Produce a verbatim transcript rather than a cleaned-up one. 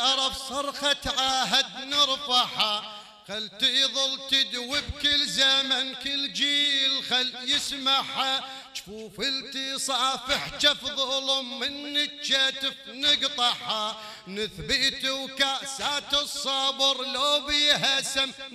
شرف صرخة عهد نرفعها، خل تظل تدوي بكل زمن كل جيل خل يسمعها، جفوف التصافح جف ظلم من الكتف نقطعها، نثبت وكاسات الصبر لو بيها سم